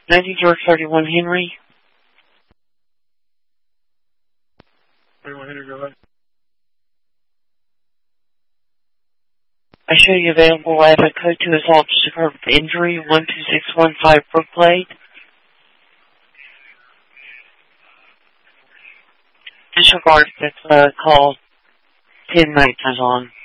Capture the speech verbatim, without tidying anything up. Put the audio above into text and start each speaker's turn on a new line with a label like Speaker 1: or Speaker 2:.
Speaker 1: ninety George thirty-one Henry.
Speaker 2: thirty-one Henry, go ahead.
Speaker 1: I show you available. I have a code to assault to occur with injury, one two six one five Brookblade. Disregard that uh, call ten nights is on.